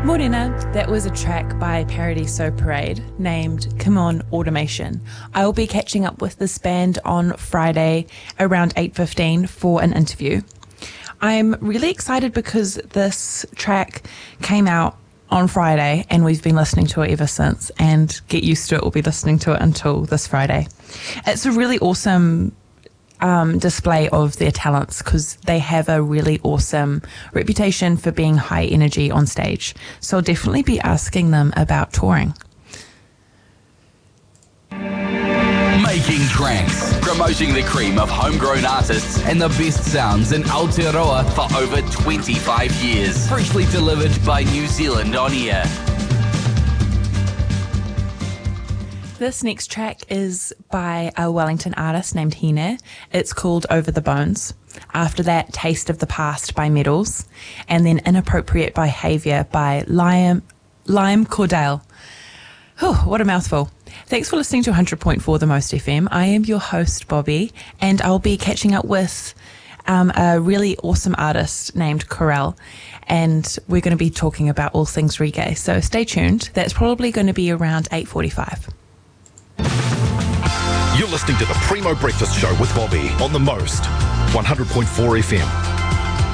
Morena, that was a track by Paradiso Parade named Come On Automation. I will be catching up with this band on Friday around 8:15 for an interview. I'm really excited because this track came out on Friday and we've been listening to it ever since, and get used to it, we'll be listening to it until this Friday. It's a really awesome display of their talents because they have a really awesome reputation for being high energy on stage. So I'll definitely be asking them about touring. Making tracks, promoting the cream of homegrown artists and the best sounds in Aotearoa for over 25 years. Freshly delivered by New Zealand On Air. This next track is by a Wellington artist named Hine. It's called Over the Bones. After that, Taste of the Past by Medals. And then Inappropriate Behaviour by Lime Cordale. Whew, what a mouthful. Thanks for listening to 100.4 The Most FM. I am your host, Bobby, and I'll be catching up with a really awesome artist named Corel, and we're going to be talking about all things reggae. So stay tuned. That's probably going to be around 8:45. You're listening to the Primo Breakfast Show with Bobby on The Most, 100.4 FM.